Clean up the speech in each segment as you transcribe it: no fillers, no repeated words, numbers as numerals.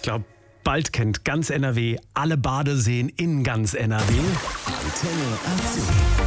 glaube, bald kennt ganz NRW alle Badeseen in ganz NRW. Antenne AC.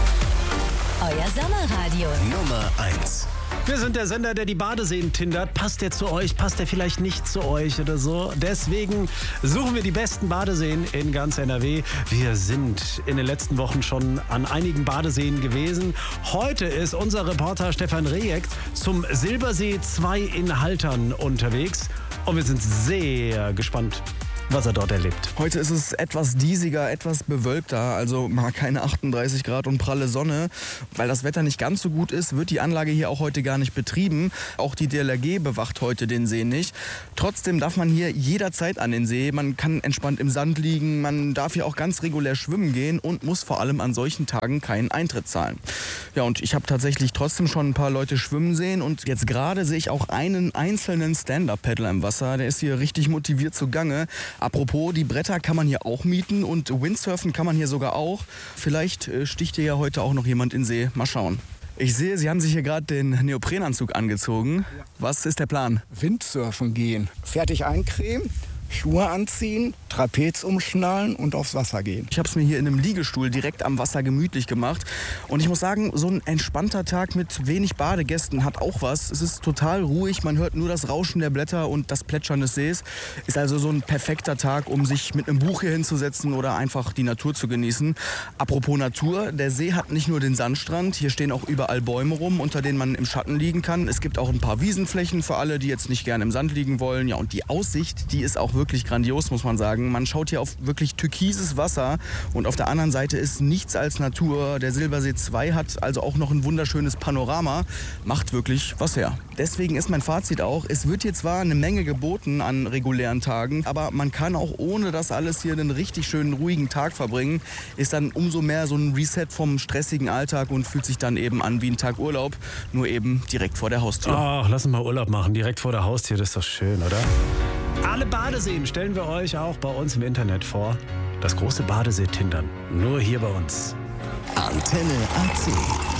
Euer Sommerradio. Nummer 1. Wir sind der Sender, der die Badeseen tindert. Passt der zu euch? Passt der vielleicht nicht zu euch oder so? Deswegen suchen wir die besten Badeseen in ganz NRW. Wir sind in den letzten Wochen schon an einigen Badeseen gewesen. Heute ist unser Reporter Stefan Rejek zum Silbersee 2 in Haltern unterwegs. Und wir sind sehr gespannt, was er dort erlebt. Heute ist es etwas diesiger, etwas bewölkter, also mal keine 38 Grad und pralle Sonne. Weil das Wetter nicht ganz so gut ist, wird die Anlage hier auch heute gar nicht betrieben. Auch die DLRG bewacht heute den See nicht. Trotzdem darf man hier jederzeit an den See. Man kann entspannt im Sand liegen, man darf hier auch ganz regulär schwimmen gehen und muss vor allem an solchen Tagen keinen Eintritt zahlen. Ja, und ich habe tatsächlich trotzdem schon ein paar Leute schwimmen sehen und jetzt gerade sehe ich auch einen einzelnen Stand-Up-Paddler im Wasser. Der ist hier richtig motiviert zugange. Apropos, die Bretter kann man hier auch mieten und Windsurfen kann man hier sogar auch. Vielleicht sticht hier ja heute auch noch jemand in den See. Mal schauen. Ich sehe, Sie haben sich hier gerade den Neoprenanzug angezogen. Ja. Was ist der Plan? Windsurfen gehen. Fertig eincremen, Schuhe anziehen, Trapez umschnallen und aufs Wasser gehen. Ich habe es mir hier in einem Liegestuhl direkt am Wasser gemütlich gemacht. Und ich muss sagen, so ein entspannter Tag mit wenig Badegästen hat auch was. Es ist total ruhig, man hört nur das Rauschen der Blätter und das Plätschern des Sees. Ist also so ein perfekter Tag, um sich mit einem Buch hier hinzusetzen oder einfach die Natur zu genießen. Apropos Natur, der See hat nicht nur den Sandstrand, hier stehen auch überall Bäume rum, unter denen man im Schatten liegen kann. Es gibt auch ein paar Wiesenflächen für alle, die jetzt nicht gerne im Sand liegen wollen. Ja, und die Aussicht, die ist auch wirklich grandios, muss man sagen. Man schaut hier auf wirklich türkises Wasser und auf der anderen Seite ist nichts als Natur. Der Silbersee 2 hat also auch noch ein wunderschönes Panorama, macht wirklich was her. Deswegen ist mein Fazit auch, es wird hier zwar eine Menge geboten an regulären Tagen, aber man kann auch ohne das alles hier einen richtig schönen, ruhigen Tag verbringen. Ist dann umso mehr so ein Reset vom stressigen Alltag und fühlt sich dann eben an wie ein Tag Urlaub, nur eben direkt vor der Haustür. Ach, lass uns mal Urlaub machen, direkt vor der Haustür, das ist doch schön, oder? Alle Badeseen stellen wir euch auch bei uns im Internet vor. Das große Badesee-Tindern, nur hier bei uns. Antenne AC.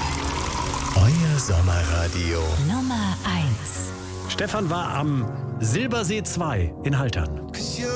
Euer Sommerradio. Nummer 1. Stefan war am Silbersee 2 in Haltern.